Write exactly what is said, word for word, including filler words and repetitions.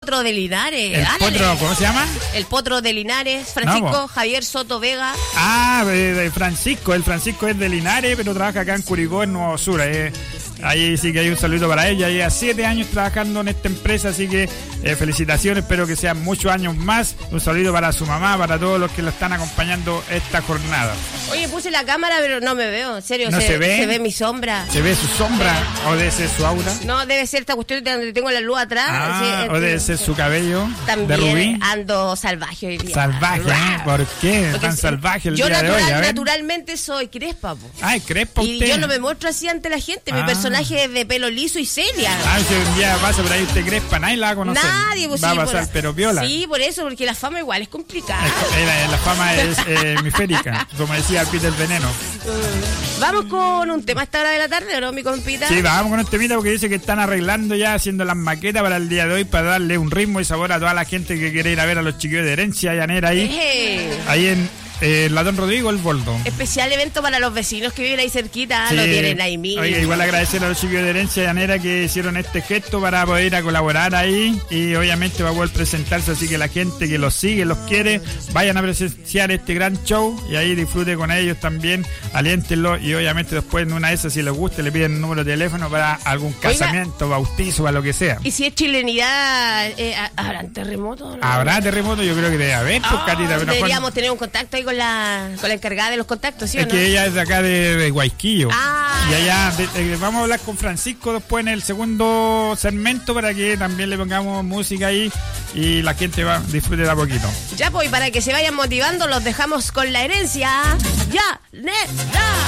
potro de Linares. El Ándale. potro, ¿cómo se llama? El potro de Linares, Francisco No, Javier Soto Vega. Ah, de, de Francisco. El Francisco es de Linares, pero trabaja acá en Curicó, en Nuevo Sur. Eh. Ahí sí que hay un saludo para ella. Lleva siete años trabajando en esta empresa, así que eh, felicitaciones. Espero que sean muchos años más. Un saludo para su mamá, para todos los que la están acompañando esta jornada. Oye, puse la cámara, pero no me veo. En serio, ¿No se, se ve? se ve mi sombra. ¿Se ve su sombra o debe ser su aura? No, debe ser esta cuestión donde tengo la luz atrás. Ah, sí, o debe ser su cabello también de rubí. ando salvaje hoy día. Salvaje, ¿eh? ¿Por qué? Porque Tan sí, salvaje el yo día natural, de hoy. A ver. naturalmente soy crespa, po. Ay, crespa Y usted. yo no me muestro así ante la gente. Mi Ah. personaje es de pelo liso y celia. Ah, si un día pasa por ahí usted crespa, nadie la va a conocer. Nadie, pues va sí, a pasar, por- pero viola. Sí, por eso, porque la fama igual es complicada. Es- La, la fama es eh, hemisférica, como decía Peter Veneno. Vamos con un tema a esta hora de la tarde, ¿o no, mi compita? Sí, vamos con este temita porque dice que están arreglando ya, haciendo las maquetas para el día de hoy, para darle un ritmo y sabor a toda la gente que quiere ir a ver a los chiquillos de Herencia Llanera ahí, Eh, ahí en eh, la Don Rodrigo, el Boldo. especial evento para los vecinos que viven ahí cerquita, Sí. lo tienen ahí mismo. Oye, igual agradecer a los chiquillos de Herencia Llanera que hicieron este gesto para poder ir a colaborar ahí y obviamente va a poder presentarse, así que la gente que los sigue, los quiere, vayan a presenciar este gran show y ahí disfrute con ellos también, aliéntenlo y obviamente después en una de esas si les gusta le piden un número de teléfono para algún casamiento, bautizo, para lo que sea. Y si es chilenidad, eh, ¿habrán terremotos? ¿No? ¿Habrá terremoto? Yo creo que debe haber, pues, Ah, Catita, pero deberíamos Juan- tener un contacto ahí con la, con la encargada de los contactos, ¿sí o es no? que ella es de acá de, de Guayquillo. Ah. Y allá de- eh, vamos a hablar con Francisco después en el segundo segmento para que también le pongamos música ahí y la gente va disfrute de a poquito. Ya, pues, y para que se vayan motivando, los dejamos con la herencia. ¡Ya! ¡Neta!